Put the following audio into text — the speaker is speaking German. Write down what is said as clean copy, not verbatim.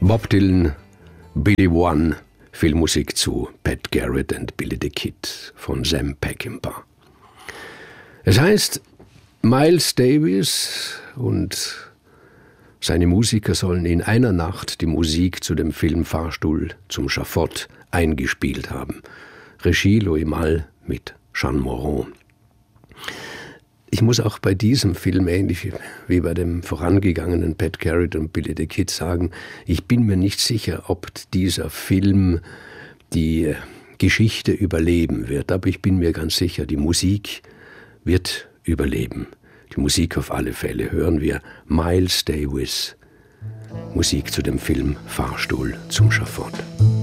Bob Dylan, Billy One, Filmmusik zu Pat Garrett and Billy the Kid von Sam Peckinpah. Es heißt, Miles Davis und seine Musiker sollen in einer Nacht die Musik zu dem Film Fahrstuhl zum Schafott eingespielt haben. Regie Louis Malle mit Jeanne Moreau. Ich muss auch bei diesem Film, ähnlich wie bei dem vorangegangenen Pat Garrett und Billy the Kid, sagen, ich bin mir nicht sicher, ob dieser Film die Geschichte überleben wird. Aber ich bin mir ganz sicher, die Musik wird überleben. Die Musik auf alle Fälle. Hören wir Miles Davis, Musik zu dem Film Fahrstuhl zum Schafott.